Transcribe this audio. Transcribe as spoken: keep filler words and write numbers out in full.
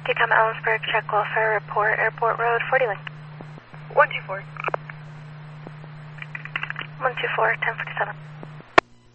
Decom Ellensburg, check welfare report, Airport Road, forty link. one two four. one two four, ten forty-seven.